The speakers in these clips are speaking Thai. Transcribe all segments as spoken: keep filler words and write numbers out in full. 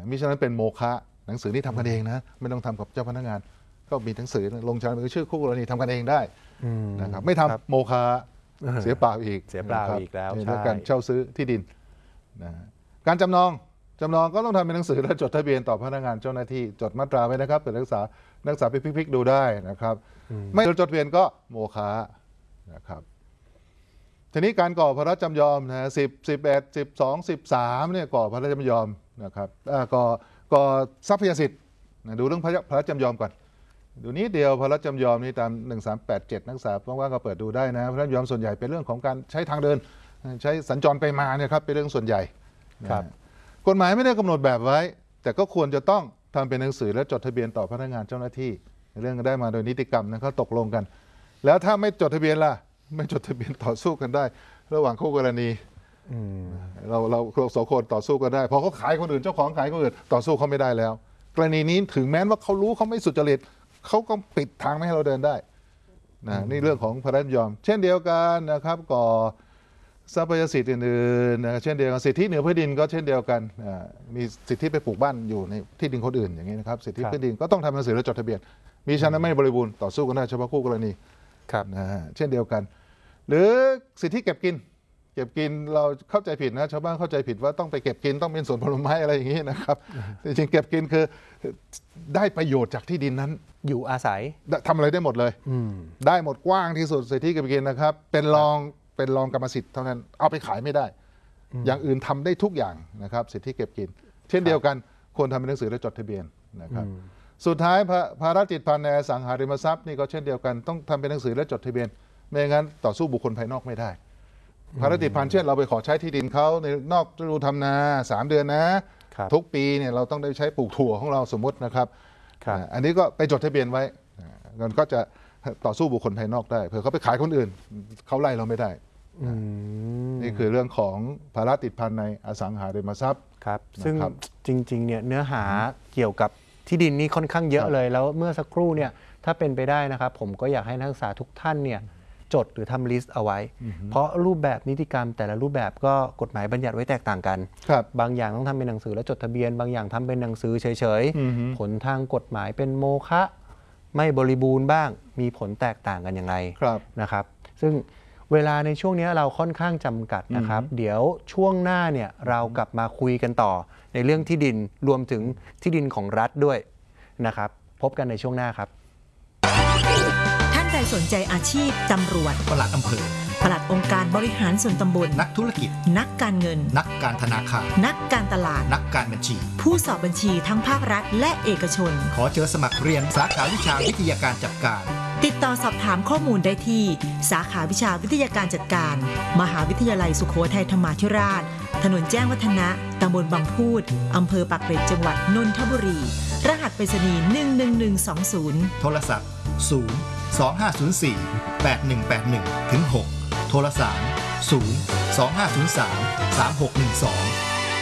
มิฉะนั้นเป็นโมฆะหนังสือนี่ทำกันเองนะไม่ต้องทำกับเจ้าพนักงานก็มีหนังสือลงชาเป็นชื่อคู่กรณีทำกันเองได้นะครับไม่ทำโมฆะเสียเปล่าอีกเสียเปล่าอีกแล้วใช่การเช่าซื้อที่ดินนะการจำนองจำนองก็ต้องทำเป็นหนังสือและจดทะเบียนต่อพนักงานเจ้าหน้าที่จดมาตราไว้นะครับเปิดนักศึกษานักศึกษาไปพลิกๆดูได้นะครับไม่จดทะเบียนก็โมฆะนะครับทีนี้การก่อพระราชจำยอมนะสิบสิบเอ็ดสิบสองสิบสามเนี่ยก่อพระราชจำยอมนะครับก่อก่อทรัพยสิทธิ์ดูเรื่องพระราชจำยอมก่อนดูนี้เดียวพระราชจำยอมนี่ตามหนึ่งสามแปดเจ็ดนักศึกษาว่างๆก็เปิดดูได้นะพระราชจำยอมส่วนใหญ่เป็นเรื่องของการใช้ทางเดินใช้สัญจรไปมาเนี่ยครับเป็นเรื่องส่วนใหญ่ครับกฎหมายไม่ได้กำหนดแบบไว้แต่ก็ควรจะต้องทำเป็นหนังสือและจดทะเบียนต่อพนักงานเจ้าหน้าที่เรื่องได้มาโดยนิติกรรมนะเขาตกลงกันแล้วถ้าไม่จดทะเบียนล่ะไม่จดทะเบียนต่อสู้กันได้ระหว่างคู่กรณีเราเราเราสองคนต่อสู้กันได้พอเขาขายคนอื่นเจ้าของขายคนอื่นต่อสู้เขาไม่ได้แล้วกรณีนี้ถึงแม้ว่าเขารู้เขาไม่สุจริตเขาก็ปิดทางไม่ให้เราเดินได้นะนี่เรื่องของพระราชจำยอมเช่นเดียวกันนะครับก่อทรัพยสิทธิ์อื่นๆนะเช่นเดียวกันสิทธิเหนือพื้นดินก็เช่นเดียวกันมีสิทธิไปปลูกบ้านอยู่ในที่ดินคนอื่นอย่างนี้นะครับสิทธิพื้นดินก็ต้องทำหนังสือและจดทะเบียนมีฉะนั้นไม่บริบูรณ์ต่อสู้กันได้เฉพาะคู่กรณีนะเช่นเดียวกันหรือสิทธิเก็บกินเก็บกินเราเข้าใจผิดนะชาวบ้านเข้าใจผิดว่าต้องไปเก็บกินต้องเป็นสวนผลไม้อะไรอย่างนี้นะครับจริงๆเก็บกินคือได้ประโยชน์จากที่ดินนั้นอยู่อาศัยทำอะไรได้หมดเลยได้หมดกว้างที่สุดสิทธิเก็บกินนะครับเป็นรองเป็นรองกรรมสิทธิ์เท่านั้นเอาไปขายไม่ได้อย่างอื่นทำได้ทุกอย่างนะครับสิทธิเก็บกินเช่นเดียวกันควรทำเป็นหนังสือและจดทะเบียนนะครับสุดท้ายภาระติดพันในอสังหาริมทรัพย์นี่ก็เช่นเดียวกันต้องทำเป็นหนังสือและจดทะเบียนไม่งั้นต่อสู้บุคคลภายนอกไม่ได้ภาระติดพันเช่นเราไปขอใช้ที่ดินเขาในนอกฤดูทำนาสามเดือนนะทุกปีเนี่ยเราต้องได้ใช้ปลูกถั่วของเราสมมตินะครับอันนี้ก็ไปจดทะเบียนไว้มันก็จะต่อสู้บุคคลภายนอกได้เผื่อเขาไปขายคนอื่นเขาไล่เราไม่ได้นี่คือเรื่องของภาระติดพันในอสังหาริมทรัพย์ครับซึ่งจริงๆเนี่ยเนื้อหาเกี่ยวกับที่ดินนี่ค่อนข้างเยอะเลยแล้วเมื่อสักครู่เนี่ยถ้าเป็นไปได้นะครับผมก็อยากให้นักศึกษาทุกท่านเนี่ยจดหรือทำลิสต์เอาไว้เพราะรูปแบบนิติกรรมแต่ละรูปแบบก็กฎหมายบัญญัติไว้แตกต่างกันบางอย่างต้องทำเป็นหนังสือและจดทะเบียนบางอย่างทำเป็นหนังสือเฉยๆผลทางกฎหมายเป็นโมฆะไม่บริบูรณ์บ้างมีผลแตกต่างกันอย่างไรนะครับซึ่งเวลาในช่วงนี้เราค่อนข้างจำกัดนะครับเดี๋ยวช่วงหน้าเนี่ยเรากลับมาคุยกันต่อในเรื่องที่ดินรวมถึงที่ดินของรัฐด้วยนะครับพบกันในช่วงหน้าครับท่านใดสนใจอาชีพตำรวจปลัดอำเภอปลัดองค์การบริหารส่วนตำบลนักธุรกิจนักการเงินนักการธนาคารนักการตลาดนักการบัญชีผู้สอบบัญชีทั้งภาครัฐและเอกชนขอเชิญสมัครเรียนสาขาวิชาวิทยาการจัดการติดต่อสอบถามข้อมูลได้ที่สาขาวิชาวิทยาการจัดการมหาวิทยาลัยสุโขทัยธรรมาธิราชถนนแจ้งวัฒนะตำบลบางพูดอำเภอปากเกร็ดจังหวัดนนทบุรีรหัสไปรษณีย์หนึ่งหนึ่งหนึ่งสองศูนย์โทรศัพท์ศูนย์ สอง ห้า ศูนย์ สี่ แปด หนึ่ง แปด หนึ่ง ถึง หกโทรศัพท์ศูนย์ สอง ห้า ศูนย์ สาม สาม หก หนึ่ง สอง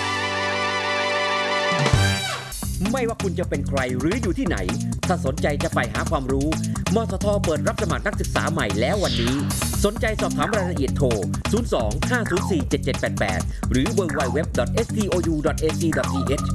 ไม่ว่าคุณจะเป็นใครหรืออยู่ที่ไหนถ้าสนใจจะไปหาความรู้มสทเปิดรับสมัครนักศึกษาใหม่แล้ววันนี้สนใจสอบถามรายละเอียดโทรศูนย์ สอง ห้า ศูนย์ สี่ เจ็ด เจ็ด แปด แปดหรือ ดับเบิลยู ดับเบิลยู ดับเบิลยู ดอท เอส ที โอ ยู ดอท เอ ซี ดอท ที เอช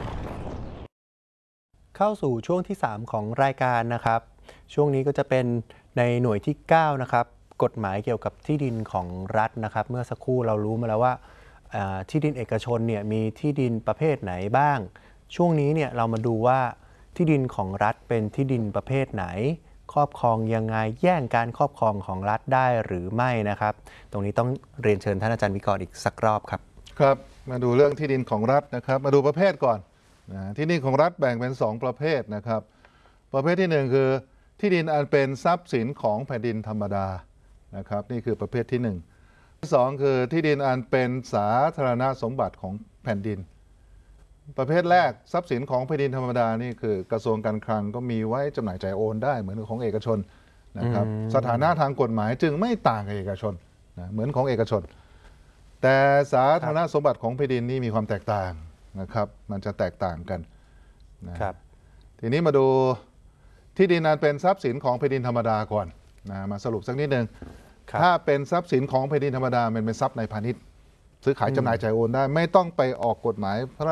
เข้าสู่ช่วงที่สามของรายการนะครับช่วงนี้ก็จะเป็นในหน่วยที่เก้านะครับกฎหมายเกี่ยวกับที่ดินของรัฐนะครับเมื่อสักครู่เรารู้มาแล้วว่าที่ดินเอกชนเนี่ยมีที่ดินประเภทไหนบ้างช่วงนี้เนี่ยเรามาดูว่าที่ดินของรัฐเป็นที่ดินประเภทไหนครอบครองยังไงแย่งการครอบครองของรัฐได้หรือไม่นะครับตรงนี้ต้องเรียนเชิญท่านอาจารย์วิกรณ์อีกสักรอบครับครับมาดูเรื่องที่ดินของรัฐนะครับมาดูประเภทก่อนนะที่ดินของรัฐแบ่งเป็นสองประเภทนะครับประเภทที่หนึ่งคือที่ดินอันเป็นทรัพย์สินของแผ่นดินธรรมดานะครับนี่คือประเภทที่หนึ่งที่สองคือที่ดินอันเป็นสาธารณสมบัติของแผ่นดินประเภทแรกทรัพย์สินของแผ่นดินธรรมดานี่คือกระทรวงการคลังก็มีไว้จำหน่ายจ่ายโอนได้เหมือนของเอกชนนะครับสถานะทางกฎหมายจึงไม่ต่างกับเอกชนนะเหมือนของเอกชนแต่สาธารณสมบัติของแผ่นดินนี่มีความแตกต่างนะครับมันจะแตกต่างกันนะครับทีนี้มาดูที่ดินอันเป็นทรัพย์สินของแผ่นดินธรรมดาก่อนนะมาสรุปสักนิดนึงถ้าเป็นทรัพย์สินของแผ่นดินธรรมดามันเป็นทรัพย์ในพาณิชย์ซื้อขายจำหน่ายจ่ายโอนได้ไม่ต้องไปออกกฎหมายพระ